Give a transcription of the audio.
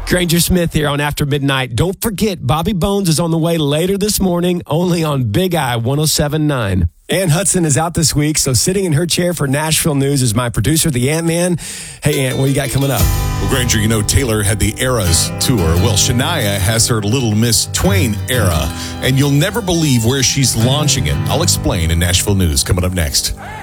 Granger Smith here on After Midnight. Don't forget, Bobby Bones is on the way later this morning, only on Big I 107.9. Ann Hudson is out this week, so sitting in her chair for Nashville News is my producer, the Ant-Man. Hey, Ant, what do you got coming up? Well, Granger, you know Taylor had the Eras tour. Well, Shania has her Little Miss Twain era, and you'll never believe where she's launching it. I'll explain in Nashville News coming up next.